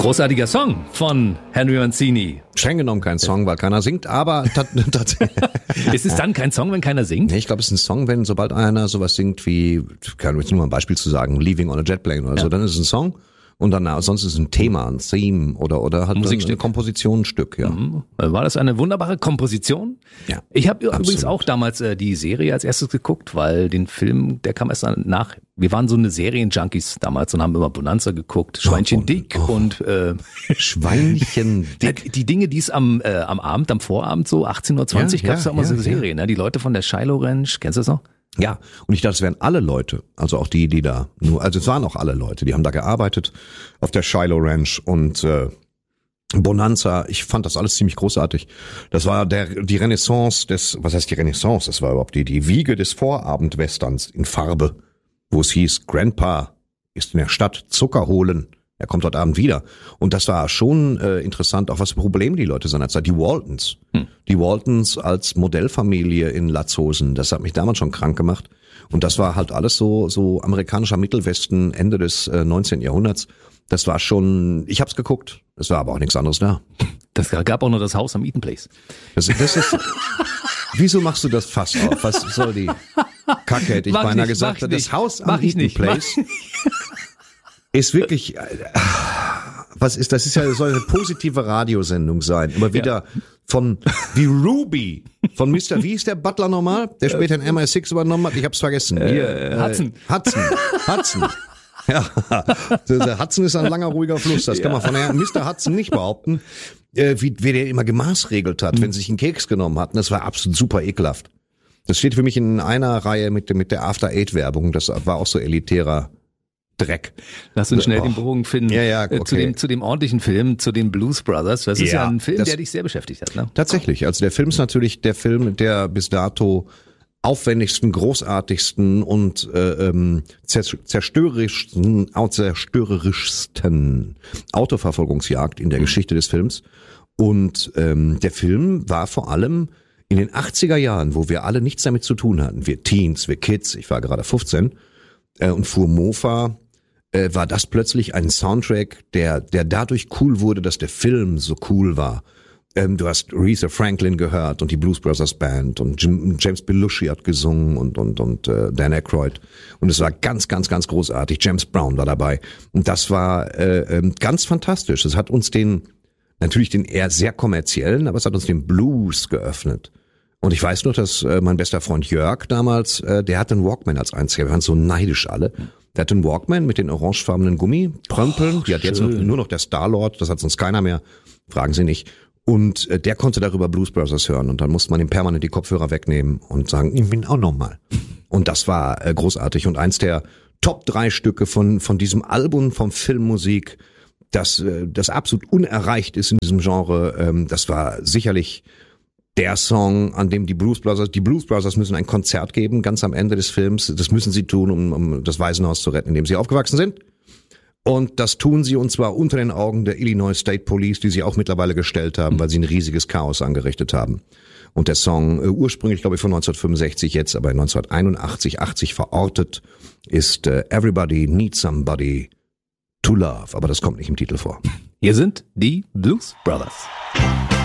Großartiger Song von Henry Mancini. Streng genommen kein Song, weil keiner singt, aber tatsächlich. Ist es dann kein Song, wenn keiner singt? Nee, ich glaube, es ist ein Song, wenn sobald einer sowas singt wie, kann ich jetzt nur mal ein Beispiel zu sagen, Leaving on a Jet Plane oder so, dann ist es ein Song. Und dann sonst ist es ein Thema, ein Theme oder halt eine Komposition, ein Stück, ja. War das eine wunderbare Komposition? Ja. Ich habe übrigens auch damals die Serie als erstes geguckt, weil den Film, der kam erst nach. Wir waren so eine Serienjunkies damals und haben immer Bonanza geguckt, Schweinchen Dick und Schweinchen Dick. Die Dinge, die es am Abend, am Vorabend so 18:20 Uhr gab es da immer so Serien, ne? Die Leute von der Shiloh Ranch, kennst du das noch? Ja, und ich dachte, es wären alle Leute, also auch die da also es waren auch alle Leute, die haben da gearbeitet auf der Shiloh Ranch und Bonanza. Ich fand das alles ziemlich großartig. Das war die Renaissance was heißt die Renaissance? Das war überhaupt die Wiege des Vorabendwesterns in Farbe, wo es hieß, Grandpa ist in der Stadt Zucker holen. Er kommt heute Abend wieder. Und das war schon interessant, auch was für Probleme die Leute seinerzeit. Die Waltons. Die Waltons als Modellfamilie in Latzhosen. Das hat mich damals schon krank gemacht. Und das war halt alles so amerikanischer Mittelwesten Ende des 19. Jahrhunderts. Das war schon, ich hab's geguckt. Es war aber auch nichts anderes da. Das gab auch nur das Haus am Eaton Place. Das ist, wieso machst du das Fass auf? Was soll die Kacke, hätte ich beinahe gesagt. Das Haus am Eaton Place ist wirklich, das soll eine positive Radiosendung sein. Immer wieder wie Ruby, von Mr., wie ist der Butler nochmal? Der später in MI6 übernommen hat, ich hab's vergessen. Hudson. Ja, der Hudson ist ein langer, ruhiger Fluss, das kann man von Mr. Hudson nicht behaupten, wie der immer gemaßregelt hat, wenn sie sich einen Keks genommen hatten. Das war absolut super ekelhaft. Das steht für mich in einer Reihe mit der After-Eight-Werbung, das war auch so elitärer Dreck. Lass uns schnell den Bogen finden. Ja, okay. Zu dem ordentlichen Film, zu den Blues Brothers. Das ist ja ein Film, der dich sehr beschäftigt hat, ne? Tatsächlich. Also der Film ist natürlich der Film, der bis dato aufwendigsten, großartigsten und zerstörerischsten Autoverfolgungsjagd in der Geschichte des Films. Und der Film war vor allem in den 80er Jahren, wo wir alle nichts damit zu tun hatten. Wir Teens, wir Kids, ich war gerade 15 und fuhr Mofa, war das plötzlich ein Soundtrack, der dadurch cool wurde, dass der Film so cool war. Du hast Aretha Franklin gehört und die Blues Brothers Band und James Belushi hat gesungen und Dan Aykroyd. Und es war ganz, ganz, ganz großartig. James Brown war dabei. Und das war ganz fantastisch. Es hat uns natürlich den eher sehr kommerziellen, aber es hat uns den Blues geöffnet. Und ich weiß noch, dass mein bester Freund Jörg damals, der hatte einen Walkman als einziger. Wir waren so neidisch alle. Der hatte einen Walkman mit den orangefarbenen Gummiprömpeln. Die hat jetzt nur noch der Star-Lord. Das hat sonst keiner mehr. Fragen Sie nicht. Und der konnte darüber Blues Brothers hören. Und dann musste man ihm permanent die Kopfhörer wegnehmen und sagen, ich bin auch nochmal. Und das war großartig. Und eins der Top 3 Stücke von diesem Album, vom Filmmusik, das absolut unerreicht ist in diesem Genre, das war sicherlich der Song, an dem die Blues Brothers müssen ein Konzert geben, ganz am Ende des Films. Das müssen sie tun, um das Waisenhaus zu retten, in dem sie aufgewachsen sind. Und das tun sie, und zwar unter den Augen der Illinois State Police, die sie auch mittlerweile gestellt haben, weil sie ein riesiges Chaos angerichtet haben. Und der Song, ursprünglich glaube ich von 1965, jetzt aber 1981 verortet, ist Everybody Needs Somebody to Love. Aber das kommt nicht im Titel vor. Hier sind die Blues Brothers.